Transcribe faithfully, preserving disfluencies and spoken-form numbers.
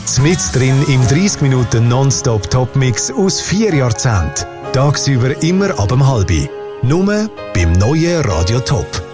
Mit drin im dreißig Minuten Nonstop Topmix aus vier Jahrzehnten. Tagsüber immer ab dem halbi. Nur beim neuen Radio Top.